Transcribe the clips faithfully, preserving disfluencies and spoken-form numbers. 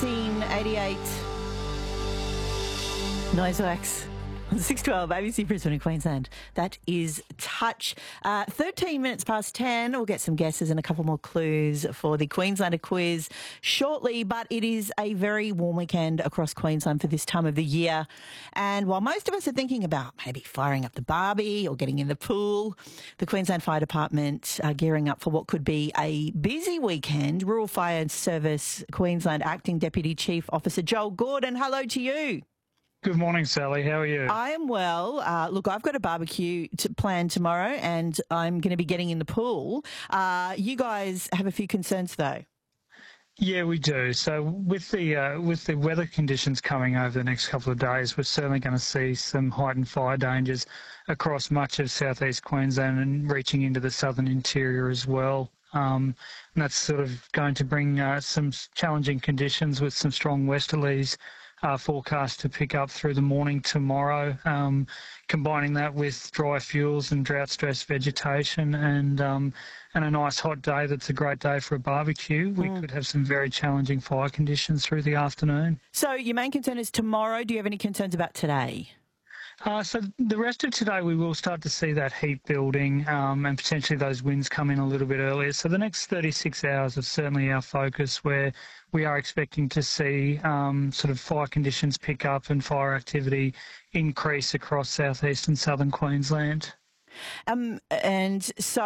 nineteen eighty-eight. Noiseworks. six twelve, A B C Brisbane and Queensland. That is Touch. Uh, thirteen minutes past ten. We'll get some guesses and a couple more clues for the Queenslander quiz shortly, but it is a very warm weekend across Queensland for this time of the year. And while most of us are thinking about maybe firing up the barbie or getting in the pool, the Queensland Fire Department are gearing up for what could be a busy weekend. Rural Fire Service Queensland Acting Deputy Chief Officer Joel Gordon, hello to you. Good morning, Sally. How are you? I am well. Uh, look, I've got a barbecue to plan tomorrow and I'm going to be getting in the pool. Uh, you guys have a few concerns though. Yeah, we do. So with the uh, with the weather conditions coming over the next couple of days, we're certainly going to see some heightened fire dangers across much of southeast Queensland and reaching into the southern interior as well. Um, and that's sort of going to bring uh, some challenging conditions with some strong westerlies Uh, forecast to pick up through the morning tomorrow, um, combining that with dry fuels and drought-stressed vegetation and um, and a nice hot day that's a great day for a barbecue. We mm. could have some very challenging fire conditions through the afternoon. So your main concern is tomorrow. Do you have any concerns about today? Uh, so the rest of today we will start to see that heat building um, and potentially those winds come in a little bit earlier. So the next thirty-six hours is certainly our focus, where we are expecting to see um, sort of fire conditions pick up and fire activity increase across southeast and southern Queensland. Um, and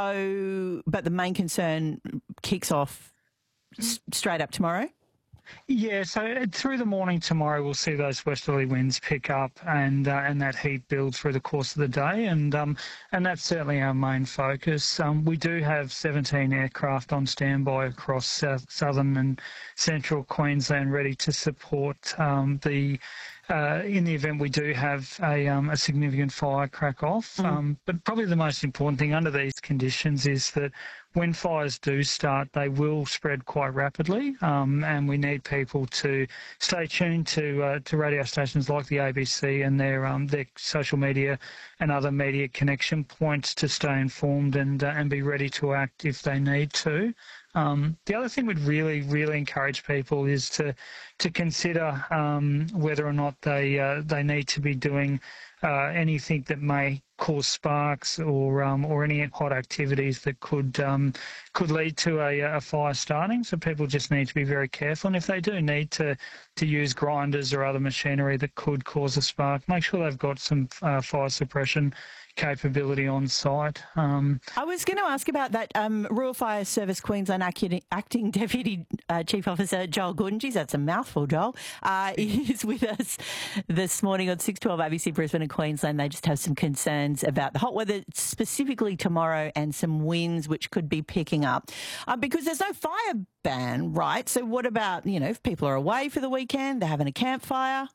so, but the main concern kicks off s- straight up tomorrow? Yeah, so through the morning tomorrow we'll see those westerly winds pick up and uh, and that heat build through the course of the day, and um, and that's certainly our main focus. Um, we do have seventeen aircraft on standby across south, southern and central Queensland ready to support um, the Uh, in the event we do have a, um, a significant fire crack off. Mm. Um, but probably the most important thing under these conditions is that when fires do start, they will spread quite rapidly, um, and we need people to stay tuned to uh, to radio stations like the A B C and their um, their social media and other media connection points to stay informed and uh, and be ready to act if they need to. Um, the other thing we'd really, really encourage people is to to consider um, whether or not they uh, they need to be doing uh, anything that may cause sparks or um, or any hot activities that could um, could lead to a, a fire starting. So people just need to be very careful. And if they do need to to use grinders or other machinery that could cause a spark, make sure they've got some uh, fire suppression capability on site. Um, I was going to ask about that. Um, Rural Fire Service Queensland Acting, Acting Deputy uh, Chief Officer Joel Gordon, geez, that's a mouthful, Joel, uh, is with us this morning on six twelve A B C Brisbane and Queensland. They just have some concerns about the hot weather, specifically tomorrow, and some winds which could be picking up. Uh, because there's no fire ban, right? So what about, you know, if people are away for the weekend, they're having a campfire?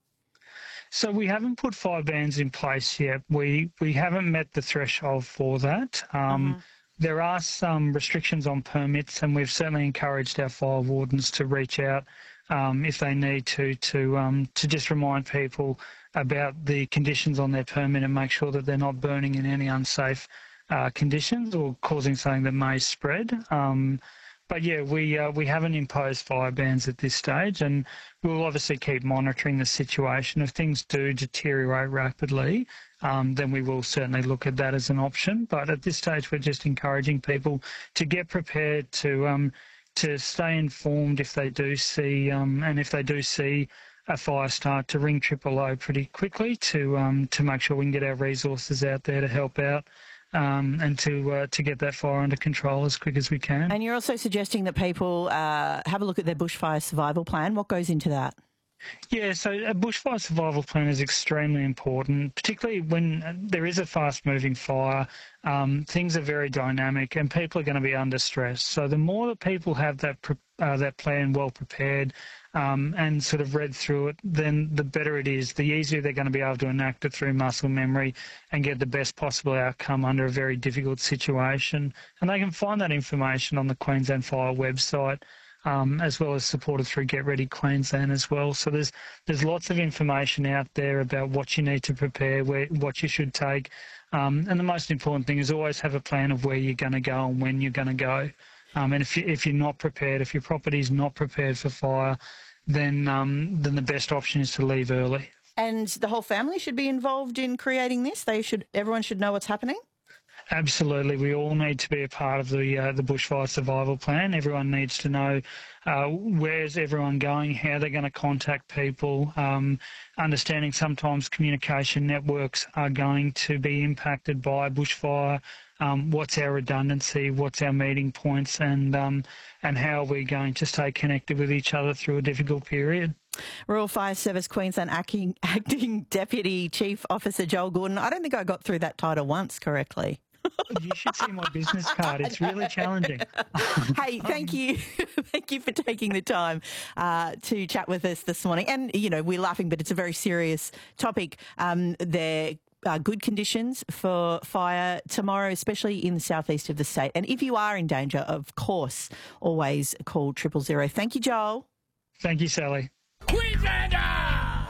So we haven't put fire bans in place yet. We we haven't met the threshold for that. Um, mm-hmm. There are some restrictions on permits, and we've certainly encouraged our fire wardens to reach out um, if they need to to um, to just remind people about the conditions on their permit and make sure that they're not burning in any unsafe uh, conditions or causing something that may spread. Um, But yeah, we uh, we haven't imposed fire bans at this stage, and we'll obviously keep monitoring the situation. If things do deteriorate rapidly, um, then we will certainly look at that as an option. But at this stage, we're just encouraging people to get prepared, to um, to stay informed if they do see, um, and if they do see a fire start, to ring triple O pretty quickly to um, to make sure we can get our resources out there to help out. Um, and to uh, to get that fire under control as quick as we can. And you're also suggesting that people uh, have a look at their bushfire survival plan. What goes into that? Yeah, so a bushfire survival plan is extremely important, particularly when there is a fast-moving fire. Um, things are very dynamic and people are going to be under stress. So the more that people have that uh, that plan well prepared um, and sort of read through it, then the better it is. The easier they're going to be able to enact it through muscle memory and get the best possible outcome under a very difficult situation. And they can find that information on the Queensland Fire website. Um, as well as supported through Get Ready Queensland as well. So there's there's lots of information out there about what you need to prepare, where what you should take, um, and the most important thing is always have a plan of where you're going to go and when you're going to go. Um, and if you, if you're not prepared, if your property is not prepared for fire, then um, then the best option is to leave early. And the whole family should be involved in creating this? They should. Everyone should know what's happening? Absolutely. We all need to be a part of the uh, the bushfire survival plan. Everyone needs to know uh, where's everyone going, how they're going to contact people, um, understanding sometimes communication networks are going to be impacted by bushfire, um, what's our redundancy, what's our meeting points, and, um, and how are we going to stay connected with each other through a difficult period. Royal Fire Service Queensland acting, acting Deputy Chief Officer Joel Gordon. I don't think I got through that title once correctly. You should see my business card. It's really challenging. Hey, thank you. Thank you for taking the time uh, to chat with us this morning. And, you know, we're laughing, but it's a very serious topic. Um, there are good conditions for fire tomorrow, especially in the southeast of the state. And if you are in danger, of course, always call triple zero. Thank you, Joel. Thank you, Sally. Queenslander!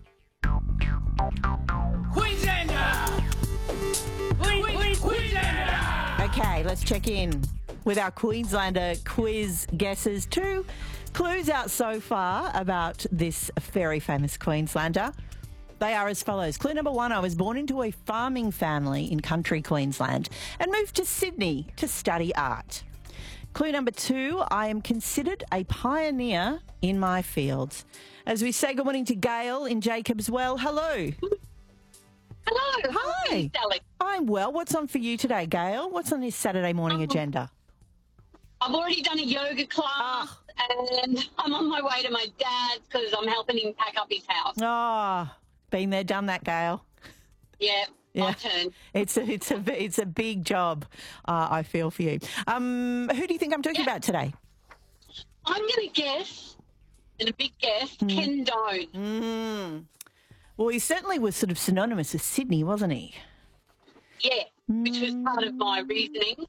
Queenslander! Queen, Queen, Queenslander! Okay, let's check in with our Queenslander quiz guesses. Two clues out so far about this very famous Queenslander. They are as follows. Clue number one, I was born into a farming family in country Queensland and moved to Sydney to study art. Clue number two, I am considered a pioneer in my field. As we say good morning to Gail in Jacobs Well. Hello. Hello. Hi. Sally. I'm well. What's on for you today, Gail? What's on this Saturday morning Um, agenda? I've already done a yoga class and I'm on my way to my dad's because I'm helping him pack up his house. Oh, been there, done that, Gail. Yeah, Yeah. my turn. It's a, it's a, it's a big job, uh, I feel for you. Um, who do you think I'm talking Yeah. about today? I'm going to guess, and a big guess, Hmm. Ken Doan. Mm. Well, he certainly was sort of synonymous with Sydney, wasn't he? Yeah, which was part of my reasoning.